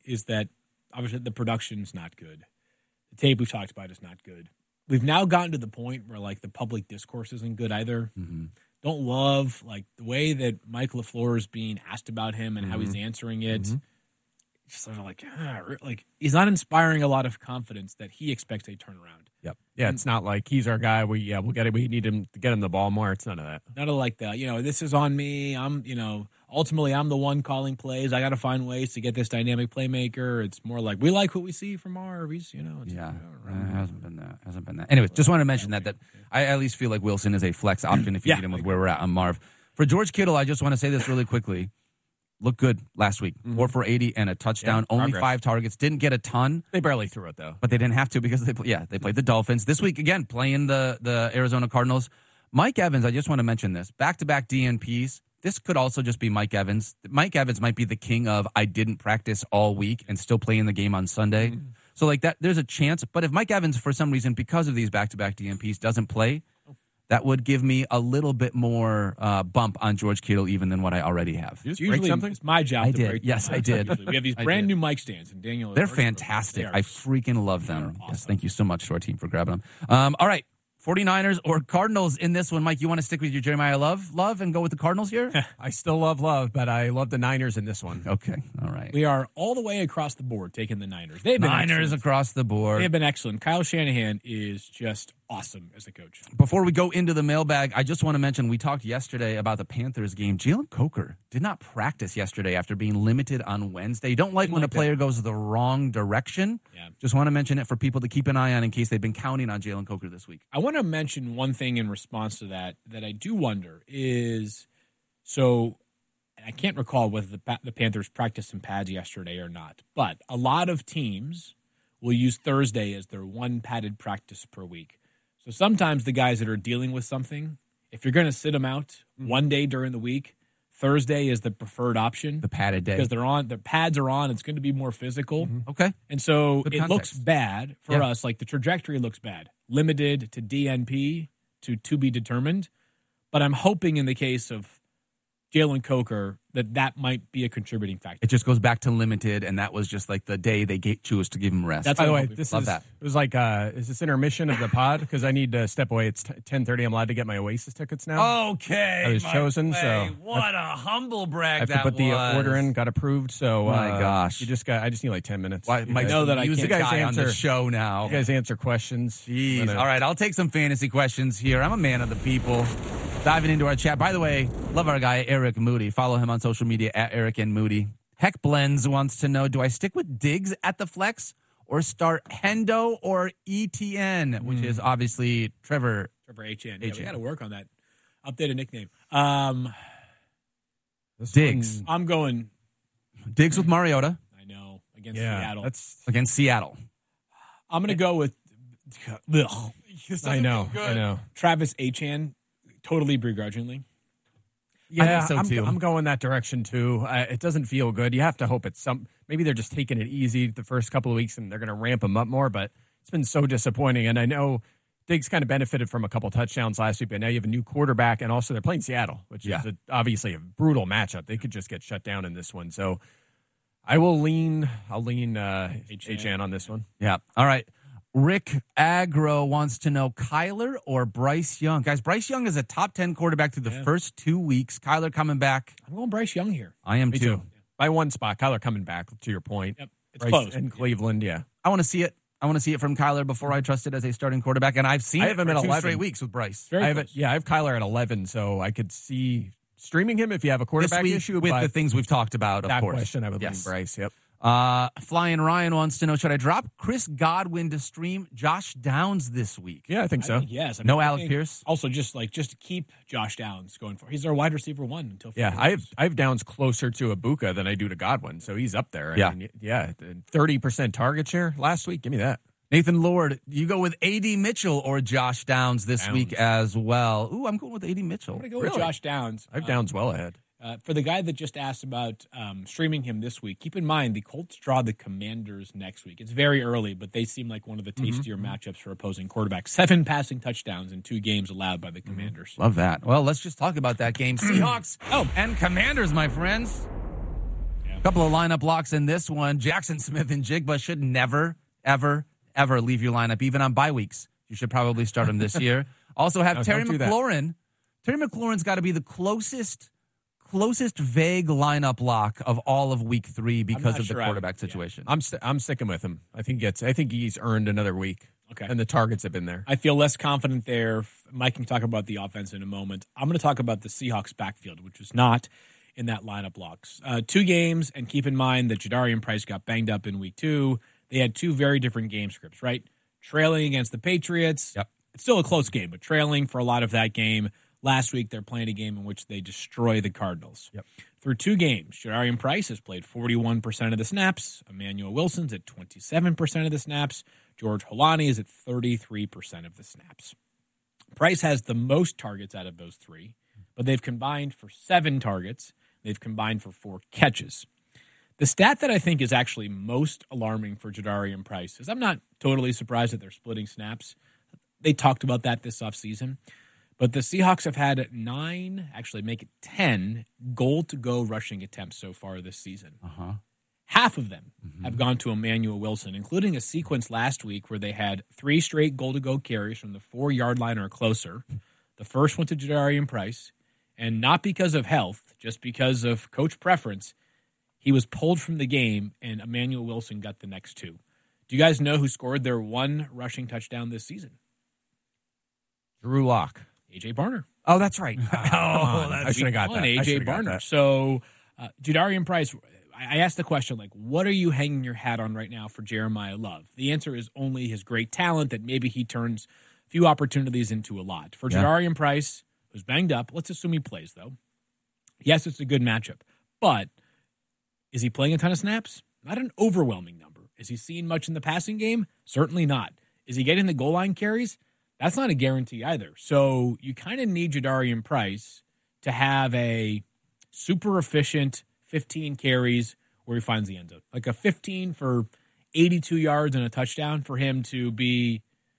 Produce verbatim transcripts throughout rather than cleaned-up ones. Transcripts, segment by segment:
is that obviously the production's not good. The tape we've talked about is not good. We've now gotten to the point where, like, the public discourse isn't good either. Mm-hmm. Don't love, like, the way that Mike LaFleur is being asked about him and mm-hmm. how he's answering it. Mm-hmm. Just sort of like, ah, like, he's not inspiring a lot of confidence that he expects a turnaround. Yep. Yeah, and it's not like he's our guy. We yeah, we'll get it. We need him to get him the ball more. It's none of that. None of like that. You know, this is on me. I'm, you know, ultimately I'm the one calling plays. I got to find ways to get this dynamic playmaker. It's more like we like what we see from Marv. He's, you know, it's, yeah, you know, it hasn't been that. Hasn't been that. Anyways, just want to mention that that I at least feel like Wilson is a flex option if you yeah, need him with where we're at on Marv. For George Kittle, I just want to say this really quickly. Looked good last week. Mm-hmm. Four for eighty and a touchdown. Yeah, Only progress. five targets. Didn't get a ton. They barely threw it, though. But they didn't have to because, they yeah, they played the Dolphins. This week, again, playing the, the Arizona Cardinals. Mike Evans, I just want to mention this. Back-to-back D N Ps. This could also just be Mike Evans. Mike Evans might be the king of I didn't practice all week and still play in the game on Sunday. Mm-hmm. So, like, that, there's a chance. But if Mike Evans, for some reason, because of these back-to-back D N Ps, doesn't play, that would give me a little bit more uh, bump on George Kittle even than what I already have. It's usually something? It's my job I to did. break Yes, I did. We have these brand new mic stands, and Daniel. They're fantastic. They I freaking love them. Awesome. Yes, thank you so much to our team for grabbing them. Um, all right. 49ers or Cardinals in this one. Mike, you want to stick with your Jeremiah Love love and go with the Cardinals here? I still love Love, but I love the Niners in this one. Okay, all right. We are all the way across the board taking the Niners. They've been Niners excellent. across the board. They have been excellent. Kyle Shanahan is just awesome as a coach. Before we go into the mailbag, I just want to mention we talked yesterday about the Panthers game. Jalen Coker did not practice yesterday after being limited on Wednesday. You don't like when like a player that. goes the wrong direction. Yeah. Just want to mention it for people to keep an eye on in case they've been counting on Jalen Coker this week. I want to mention one thing in response to that that I do wonder is, so I can't recall whether the, the Panthers practiced some pads yesterday or not, but a lot of teams will use Thursday as their one padded practice per week. So sometimes the guys that are dealing with something, if you're going to sit them out mm-hmm. one day during the week, Thursday is the preferred option. The padded day. Because they're on, their pads are on, it's going to be more physical. Mm-hmm. Okay. And so Good it context. looks bad for yeah. us, like the trajectory looks bad. Limited to D N P to to be determined. But I'm hoping in the case of Jalen Coker that that might be a contributing factor. It just goes back to limited, and that was just like the day they gave, chose to give him rest. That's By the way, this Love is that. It was like, uh, is this intermission of the pod? Because I need to step away. It's ten thirty. I'm allowed to get my Oasis tickets now. Okay, I was chosen, way. so what I've, a humble brag I have that to put the was. order in. Got approved. So, my uh, gosh, you just got. I just need like ten minutes. Why, You Mike's guys- know that I music can't- guy answer, on the show now. You guys answer questions. Jeez. Gonna, All right, I'll take some fantasy questions here. I'm a man of the people. Diving into our chat. By the way, love our guy, Eric Moody. Follow him on social media at Eric and Moody. Heck Blends wants to know, do I stick with Diggs at the flex or start Hendo or E T N, which mm. is obviously Trevor. Trevor H N. H N. Yeah, we got to work on that. Updated nickname. Um, Diggs. I'm going. Diggs with Mariota. I know. Against yeah, Seattle. That's, against Seattle. I'm going to go with. Ugh. I know. I know. Travis Etienne, totally begrudgingly. Yeah, I think so I'm, too. I'm going that direction too. Uh, it doesn't feel good. You have to hope it's some. Maybe they're just taking it easy the first couple of weeks and they're going to ramp him up more. But it's been so disappointing. And I know Diggs kind of benefited from a couple touchdowns last week, but now you have a new quarterback, and also they're playing Seattle, which yeah. is a, obviously a brutal matchup. They could just get shut down in this one. So I will lean. I'll lean uh, H N on this one. Yeah. All right. Rick Agro wants to know Kyler or Bryce Young. Guys, Bryce Young is a top ten quarterback through the yeah. first two weeks. Kyler coming back. I'm going Bryce Young here. I am Me too. too. By one spot, Kyler coming back, to your point. Yep. It's Bryce close. in Cleveland, yeah. I want to see it. I want to see it from Kyler before I trust it as a starting quarterback. And I've seen I it have for him at two eleven. straight weeks with Bryce. Very I have close. it, yeah, I have Kyler at eleven, so I could see streaming him if you have a This quarterback week issue. with but the things we've talked about, of that course. question, I would yes. lean Bryce, yep. Uh, Flying Ryan wants to know, should I drop Chris Godwin to stream Josh Downs this week? Yeah, I think so. I think yes. I mean, No I Alec think Pierce? Also, just like just to keep Josh Downs going for. He's our wide receiver one until. Yeah, I have I have Downs closer to Ibuka than I do to Godwin, so he's up there. I Yeah. mean, yeah, thirty percent target share last week. Give me that. Nathan Lord, you go with A D Mitchell or Josh Downs this Downs. week as well. Ooh, I'm going with A D Mitchell. I'm going to go Really? with Josh Downs. I have Um, Downs well ahead. Uh, for the guy that just asked about um, streaming him this week, keep in mind the Colts draw the Commanders next week. It's very early, but they seem like one of the tastier mm-hmm. matchups for opposing quarterbacks. Seven passing touchdowns in two games allowed by the Commanders. Mm-hmm. Love that. Well, let's just talk about that game. Seahawks oh. and Commanders, my friends. Yeah. Couple of lineup locks in this one. Jackson Smith and Jigba should never, ever, ever leave your lineup, even on bye weeks. You should probably start him this year. Also have No, Terry don't do that. McLaurin. Terry McLaurin's got to be the closest, closest vague lineup lock of all of week three because not of the sure I would- quarterback yeah. situation. I'm st- I'm sticking with him. I think it's I think he's earned another week. Okay. And the targets have been there. I feel less confident there. Mike can talk about the offense in a moment. I'm going to talk about the Seahawks backfield, which was not in that lineup locks. Uh, two games, and keep in mind that Jadarian Price got banged up in week two. They had two very different game scripts, right? Trailing against the Patriots. Yep. It's still a close game, but trailing for a lot of that game. Last week, they're playing a game in which they destroy the Cardinals. Yep. Through two games, Jadarian Price has played forty-one percent of the snaps. Emmanuel Wilson's at twenty-seven percent of the snaps. George Holani is at thirty-three percent of the snaps. Price has the most targets out of those three, but they've combined for seven targets. They've combined for four catches. The stat that I think is actually most alarming for Jadarian Price is I'm not totally surprised that they're splitting snaps. They talked about that this offseason. But the Seahawks have had nine, actually make it ten, goal-to-go rushing attempts so far this season. Uh-huh. Half of them have gone to Emmanuel Wilson, including a sequence last week where they had three straight goal-to-go carries from the four-yard line or closer. The first went to Jadarian Price, and not because of health, just because of coach preference, he was pulled from the game, and Emmanuel Wilson got the next two. Do you guys know who scored their one rushing touchdown this season? Drew Lock. A J. Barner. Oh, that's right. oh, that's I should have got One, that. I A J. should've got Barner. that. So, uh, Jadarian Price, I I asked the question, like, what are you hanging your hat on right now for Jeremiah Love? The answer is only his great talent that maybe he turns a few opportunities into a lot. For Yeah. Jadarian Price, who's banged up, let's assume he plays, though. Yes, it's a good matchup. But is he playing a ton of snaps? Not an overwhelming number. Is he seeing much in the passing game? Certainly not. Is he getting the goal line carries? That's not a guarantee either. So you kind of need Jadarian Price to have a super efficient fifteen carries where he finds the end zone. Like a fifteen for eighty-two yards and a touchdown for him to be,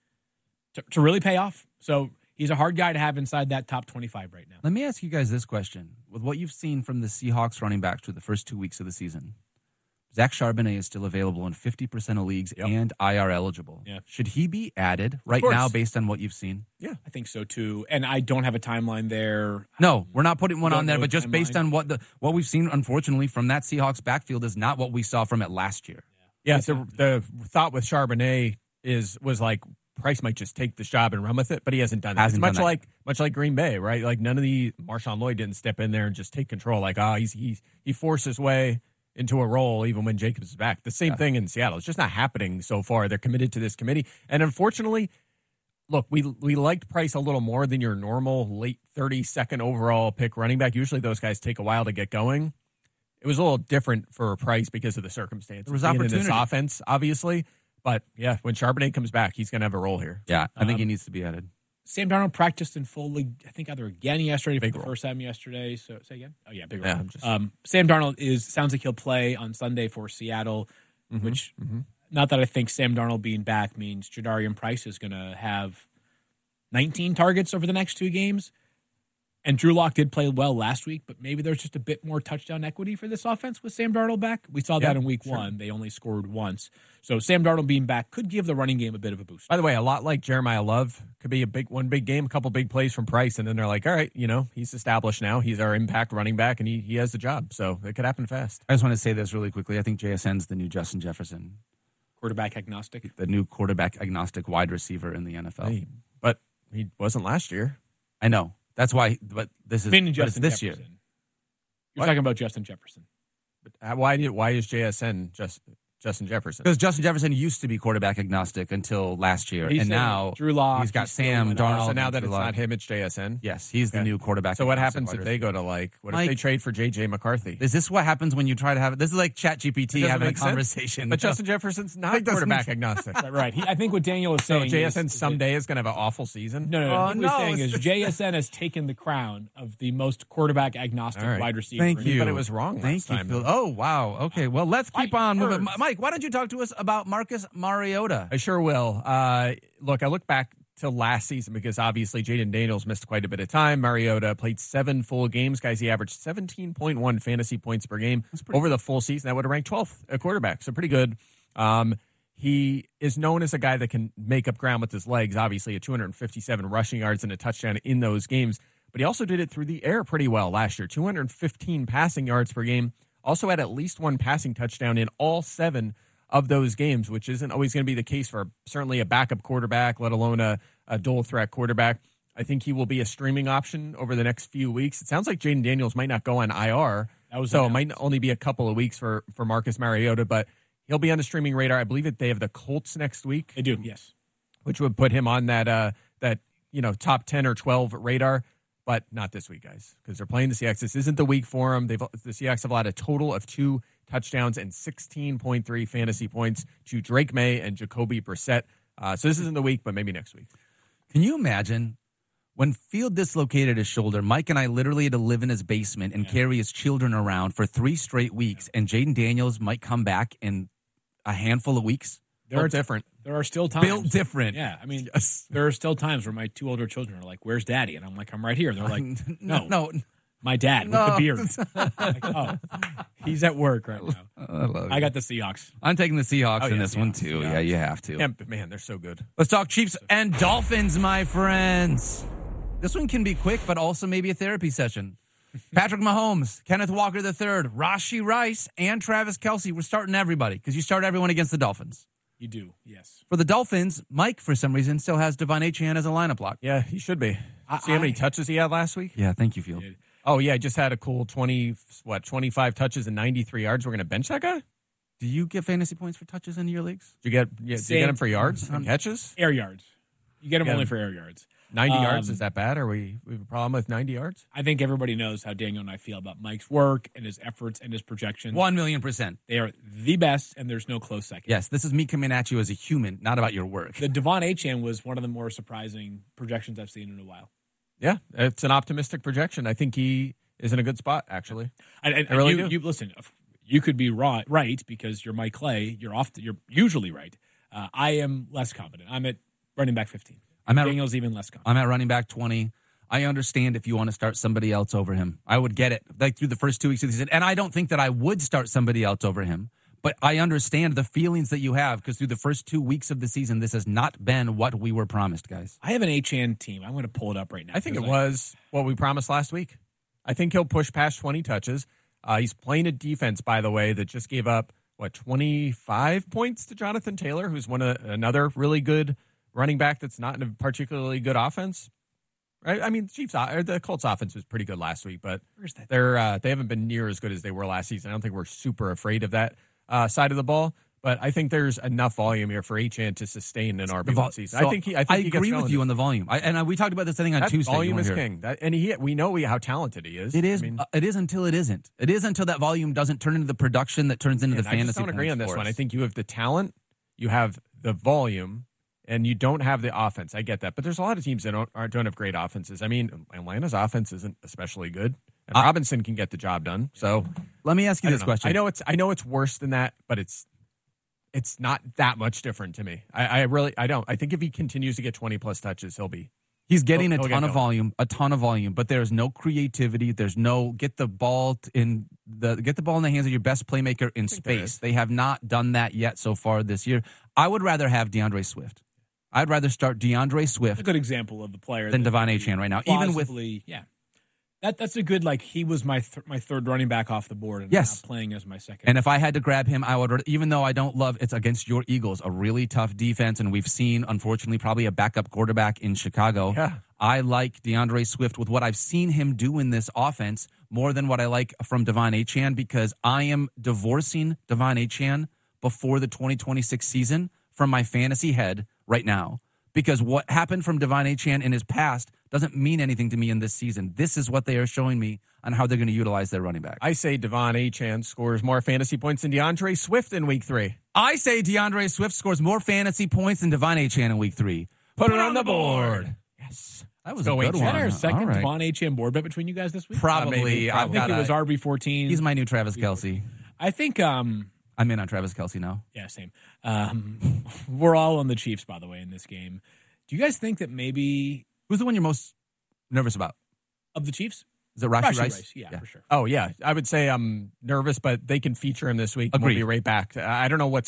to, to really pay off. So he's a hard guy to have inside that top twenty-five right now. Let me ask you guys this question. With what you've seen from the Seahawks running backs through the first two weeks of the season, Zach Charbonnet is still available in fifty percent of leagues Yep. and I R eligible. Yeah. Should he be added right course. now based on what you've seen? Yeah. I think so too. And I don't have a timeline there. No, we're not putting one Don't on there, know but just timeline. based on what the what we've seen, unfortunately, from that Seahawks backfield is not what we saw from it last year. Yeah, the, the thought with Charbonnet is was like Price might just take this job and run with it, but he hasn't done that. Hasn't It's much done that. like much like Green Bay, right? Like none of the Marshawn Lloyd didn't step in there and just take control. Like ah, oh, he's he's he forced his way into a role even when Jacobs is back. The same Yeah. thing in Seattle. It's just not happening so far. They're committed to this committee, and unfortunately, look, we we liked Price a little more than your normal late thirty-second overall pick running back. Usually, those guys take a while to get going. It was a little different for Price because of the circumstances. There was Being in this opportunity. offense, obviously. But yeah, when Charbonnet comes back, he's going to have a role here. Yeah, I think Um, he needs to be added. Sam Darnold practiced in full league, I think either again yesterday Big for the role. first time yesterday. So say again. Oh yeah, big Yeah, role. I'm just- um, Sam Darnold is sounds like he'll play on Sunday for Seattle, Mm-hmm. which not that I think Sam Darnold being back means Jadarian Price is going to have nineteen targets over the next two games. And Drew Lock did play well last week, but maybe there's just a bit more touchdown equity for this offense with Sam Darnold back. We saw that Yeah, in week sure. one. They only scored once. So Sam Darnold being back could give the running game a bit of a boost. By the way, a lot like Jeremiah Love, could be a big one big game, a couple big plays from Price, and then they're like, all right, you know, he's established now. He's our impact running back, and he, he has the job. So it could happen fast. I just want to say this really quickly. I think J S N's the new Justin Jefferson, Quarterback agnostic. the new quarterback agnostic wide receiver in the N F L. Hey, but he wasn't last year. I know. That's why, but this is Meaning but it's Justin this Jefferson. year. You're What? talking about Justin Jefferson. But uh, why did why is J S N just Justin Jefferson? Because Justin Jefferson used to be quarterback agnostic until last year, He's and saying now Drew Lock, he's got he's still Sam went up. Darnold. So now and that Drew it's Lock. not him, it's J S N. Yes, he's the Okay. new quarterback. So what agnostic happens wide if they receiver. go to like? What Mike- if they trade for J J McCarthy? Is this what happens when you try to have this is like Chat G P T Doesn't having a make sense. conversation? But Justin Jefferson's not It doesn't quarterback make- agnostic. Right, right. He, I think what Daniel is So saying J is, S N is that- someday is going to have an awful season. No, no, no. Oh, what he's no, saying is it's- J S N has taken the crown of the most quarterback agnostic All right. wide receiver. Thank in you. But it was wrong Thank last you, time. Phil. Oh wow. Okay. Well, let's keep Mike on moving. Burns. Mike, why don't you talk to us about Marcus Mariota? I sure will. Uh, look, I look back to last season because obviously Jaden Daniels missed quite a bit of time. Mariota played seven full games. Guys, he averaged seventeen point one fantasy points per game over the full season. That would have ranked twelfth at quarterback, so pretty good. Um, he is known as a guy that can make up ground with his legs, obviously at two hundred fifty-seven rushing yards and a touchdown in those games. But he also did it through the air pretty well last year, two hundred fifteen passing yards per game. Also had at least one passing touchdown in all seven of those games, which isn't always going to be the case for certainly a backup quarterback, let alone a, a dual threat quarterback. I think he will be a streaming option over the next few weeks. It sounds like Jaden Daniels might not go on I R, That was so announced. it might only be a couple of weeks for, for Marcus Mariota, but he'll be on the streaming radar. I believe that they have the Colts next week, They do, yes. which would put him on that uh, that you know top ten or twelve radar. But not this week, guys, because they're playing the Seahawks. This isn't the week for them. They've, the Seahawks have allowed a total of two touchdowns and sixteen point three fantasy points to Drake May and Jacoby Brissett. Uh, so this isn't the week, but maybe next week. Can you imagine when Field dislocated his shoulder, Mike and I literally had to live in his basement and Yeah. carry his children around for three straight weeks, and Jaden Daniels might come back in a handful of weeks? They're are different. There are still times. Built different. Yeah, I mean, Yes. there are still times where my two older children are like, "Where's Daddy?" And I'm like, "I'm right here." And they're like, "No, no. my dad No. with the beard." Like, oh, he's at work right now. I love I it. got the Seahawks. I'm taking the Seahawks Oh, in yeah, this one, Seahawks, too. Seahawks. Yeah, you have to. Yeah, but man, they're so good. Let's talk Chiefs and Dolphins, my friends. This one can be quick, but also maybe a therapy session. Patrick Mahomes, Kenneth Walker the third, Rashee Rice, and Travis Kelce. We're starting everybody because you start everyone against the Dolphins. You do, yes. For the Dolphins, Mike, for some reason, still has Devon Achane as a lineup block. Yeah, he should be. I- See how many I- touches he had last week? Yeah, thank you, Field. Dude. Oh, yeah, just had a cool twenty, what, twenty-five touches and ninety-three yards. We're going to bench that guy? Do you get fantasy points for touches in your leagues? Did you get, yeah, did you Same. get him for yards and catches? Air yards. You get them Yeah. only for air yards. ninety yards, Um, is that bad? Are we, we have a problem with ninety yards? I think everybody knows how Daniel and I feel about Mike's work and his efforts and his projections. One million percent. They are the best, and there's no close second. Yes, this is me coming at you as a human, not about your work. The Devon Achane was one of the more surprising projections I've seen in a while. Yeah, it's an optimistic projection. I think he is in a good spot, actually. And, and, I really you, do. you listen. You could be right, right because you're Mike Clay. You're off. You're usually right. Uh, I am less confident. I'm at running back fifteen. I'm at- Daniel's even less confident. I'm at running back twenty. I understand if you want to start somebody else over him. I would get it, like through the first two weeks of the season. And I don't think that I would start somebody else over him. But I understand the feelings that you have because through the first two weeks of the season, this has not been what we were promised, guys. I have an Achane team. I'm going to pull it up right now. I think it because was what we promised last week. I think he'll push past twenty touches. Uh, he's playing a defense, by the way, that just gave up, what, twenty-five points to Jonathan Taylor, who's one of another really good running back that's not in a particularly good offense. Right? I mean, the Chiefs, or the Colts offense was pretty good last week, but Where's that? they're uh, they haven't been near as good as they were last season. I don't think we're super afraid of that uh, side of the ball. But I think there's enough volume here for Achane to sustain an R B one season. So I think he. I, think he gets agree with going. you on the volume. I, and I, we talked about this, I think, on That Tuesday. volume You is weren't here. king. That, and he, we know we, how talented he is. It is. I mean, uh, it is until it isn't. It is until that volume doesn't turn into the production that turns into and the I fantasy. just don't agree points on this for one. us. I think you have the talent, you have the volume, and you don't have the offense. I get that, but there's a lot of teams that don't aren't, don't have great offenses. I mean, Atlanta's offense isn't especially good, and Uh, Robinson can get the job done. So Let me ask you I this don't know. question. I know it's I know it's worse than that, but it's it's not that much different to me. I, I really I don't. I think if he continues to get twenty plus touches, he'll be. He's getting He'll- a he'll ton get of going. volume, a ton of volume, but there's no creativity. There's no get the ball t- in the get the ball in the hands of your best playmaker in think there space. is. They have not done that yet so far this year. I would rather have DeAndre Swift. I'd rather start DeAndre a Swift good example of the player than that Devon would Achane be right now. Even with plausibly- yeah, that that's a good like he was my th- my third running back off the board and Yes. now playing as my second. And if I had to grab him, I would, even though I don't love it's against your Eagles, a really tough defense. And we've seen, unfortunately, probably a backup quarterback in Chicago. Yeah. I like DeAndre Swift with what I've seen him do in this offense more than what I like from Devon Achane because I am divorcing Devon Achane before the twenty twenty-six season from my fantasy head right now. Because what happened from Devon Achane in his past doesn't mean anything to me in this season. This is what they are showing me on how they're going to utilize their running back. I say Devon Achane scores more fantasy points than DeAndre Swift in Week Three. I say DeAndre Swift scores more fantasy points than Devon Achane in week three. Put it on the board. Yes. That was Go a good Achane. is that one. our second All right. Devon Achane board bet between you guys this week? Probably. Uh, maybe, I've I probably. think got it was a- R B fourteen. He's my new Travis Kelce. I think. Um, I'm in on Travis Kelce now. yeah, same. Um, we're all on the Chiefs, by the way, in this game. Do Do you guys think that maybe Who's the one you're most nervous about? of the Chiefs? Is it Rashi Rashee Rice? yeah, Yeah. for sure. Oh, yeah. I would say I'm nervous, but they can feature him this week. and We'll Agreed. be right back. I don't know what's